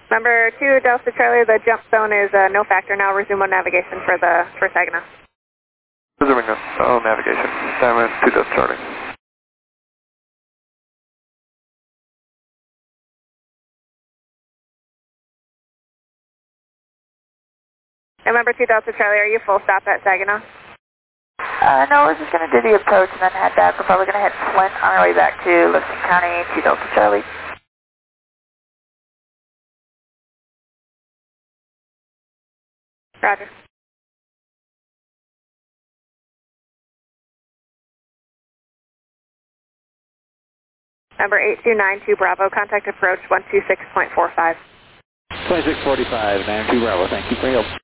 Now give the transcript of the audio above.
Number 2, Delta Charlie, the jump zone is no factor now. Resume on navigation for Saginaw. Resuming on navigation. Diamond 2 Delta Charlie. And number 2, Delta Charlie, are you full stop at Saginaw? No, we're just going to do the approach and then head back. We're probably going to hit Flint on our way back to Livingston County, 2 Delta Charlie. Roger. Number 8292 Bravo, contact approach 126.45. 2645, 92 Bravo, thank you for your help.